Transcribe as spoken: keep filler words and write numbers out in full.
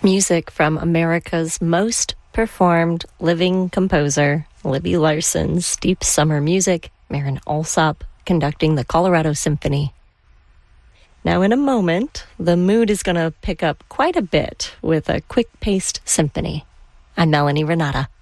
Music from America's most performed living composer, Libby Larson's Deep Summer Music, Marin Alsop conducting the Colorado Symphony. Now, in a moment, the mood is going to pick up quite a bit with a quick-paced symphony. I'm Melanie Renata.